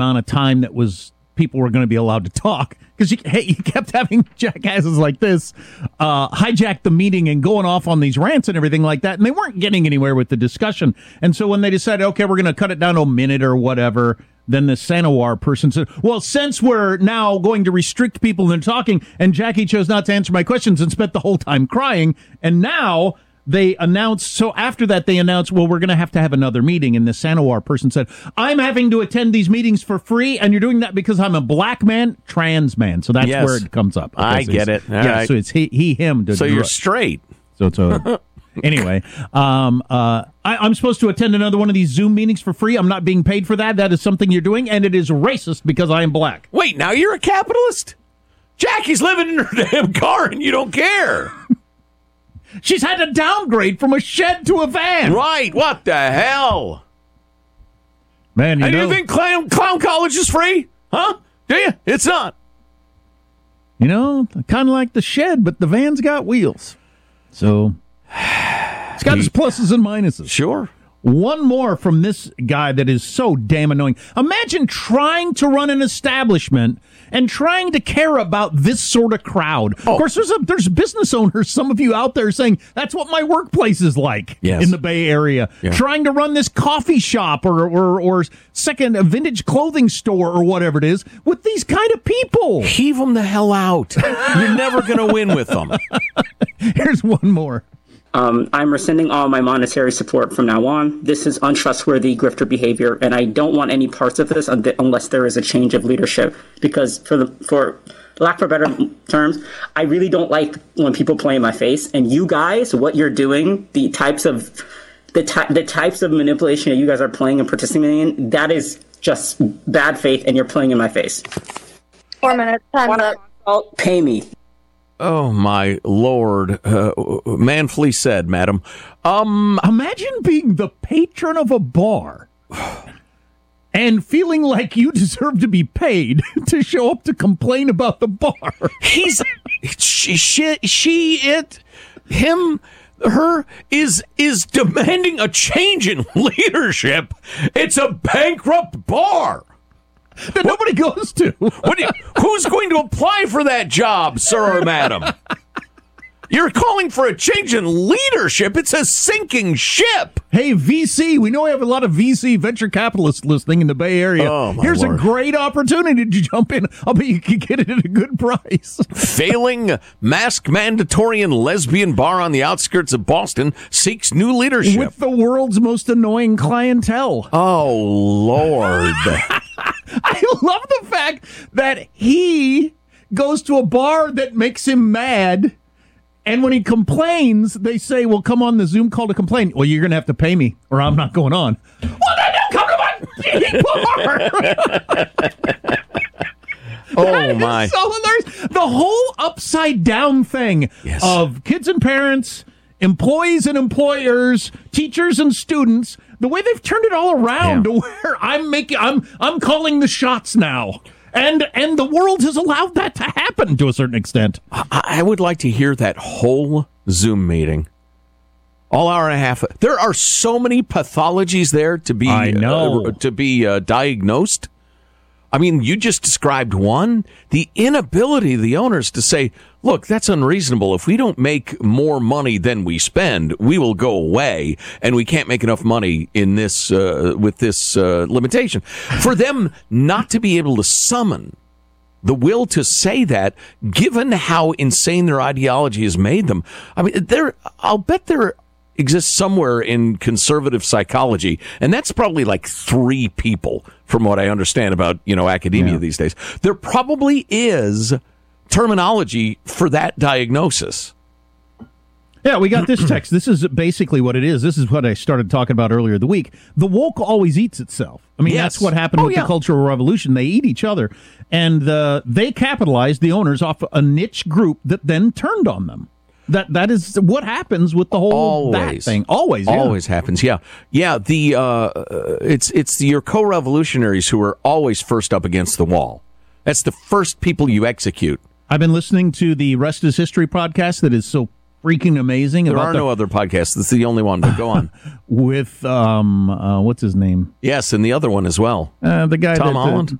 amount of time that was people were going to be allowed to talk, because you kept having jackasses like this hijack the meeting and going off on these rants and everything like that, and they weren't getting anywhere with the discussion. And so when they decided, okay, we're going to cut it down to a minute or whatever, then the Sanowar person said, well, since we're now going to restrict people in their talking, and Jackie chose not to answer my questions and spent the whole time crying, and now they announced, so after that they announced, well, we're going to have another meeting, and the Sanowar person said, I'm having to attend these meetings for free, and you're doing that because I'm a black man, trans man. So that's where it comes up. Okay, I get it. All right. So it's he, him. So you're straight. So it's anyway, I'm supposed to attend another one of these Zoom meetings for free. I'm not being paid for that. That is something you're doing, and it is racist because I am black. Wait, now you're a capitalist? Jackie's living in her damn car, and you don't care. She's had to downgrade from a shed to a van. Right, what the hell? Man, you think clown college is free? Huh? Do you? It's not. You know, kind of like the shed, but the van's got wheels. So, it's got its pluses and minuses. Sure. One more from this guy that is so damn annoying. Imagine trying to run an establishment and trying to care about this sort of crowd. Of course, there's business owners, some of you out there saying, that's what my workplace is like in the Bay Area. Yeah. Trying to run this coffee shop or second a vintage clothing store or whatever it is with these kind of people. Heave them the hell out. You're never going to win with them. Here's one more. I'm rescinding all my monetary support from now on. This is untrustworthy grifter behavior, and I don't want any parts of this unless there is a change of leadership. Because for lack for better terms, I really don't like when people play in my face. And you guys, what you're doing, the types of manipulation that you guys are playing and participating in, that is just bad faith, and you're playing in my face. 4 minutes. Time's up. Pay me. Oh, my Lord. Manfully said, madam. Imagine being the patron of a bar and feeling like you deserve to be paid to show up to complain about the bar. Her is demanding a change in leadership. It's a bankrupt bar that nobody goes to. Who's going to apply for that job, sir or madam? You're calling for a change in leadership. It's a sinking ship. Hey, VC, we know we have a lot of VC venture capitalists listening in the Bay Area. Oh, Here's Lord. A great opportunity to jump in. I'll bet you can get it at a good price. Failing mask mandatory and lesbian bar on the outskirts of Boston seeks new leadership. With the world's most annoying clientele. Oh, Lord. I love the fact that he goes to a bar that makes him mad, and when he complains, they say, well, come on the Zoom call to complain. Well, you're going to have to pay me, or I'm not going on. Well, then don't come to my bar! Oh, my. So there's the whole upside down thing of kids and parents, employees and employers, teachers and students. The way they've turned it all around to where I'm calling the shots now. And the world has allowed that to happen to a certain extent. I would like to hear that whole Zoom meeting. All hour and a half. There are so many pathologies there to be diagnosed. I mean, you just described one. The inability of the owners to say, look, that's unreasonable. If we don't make more money than we spend, we will go away, and we can't make enough money in this with this limitation. For them not to be able to summon the will to say that, given how insane their ideology has made them, I mean, I'll bet there exists somewhere in conservative psychology, and that's probably like 3 people, from what I understand about academia these days. There probably is terminology for that diagnosis. Yeah, we got this text. This is basically what it is. This is what I started talking about earlier the week. The woke always eats itself. I mean, that's what happened with the Cultural Revolution. They eat each other, and they capitalized, the owners, off a niche group that then turned on them. That is what happens with the whole that thing. Always happens. Yeah. It's your co-revolutionaries who are always first up against the wall. That's the first people you execute. I've been listening to the Rest is History podcast that is so freaking amazing. There are no other podcasts. This is the only one, but go on. With, what's his name? Yes, and the other one as well. The guy Tom Holland?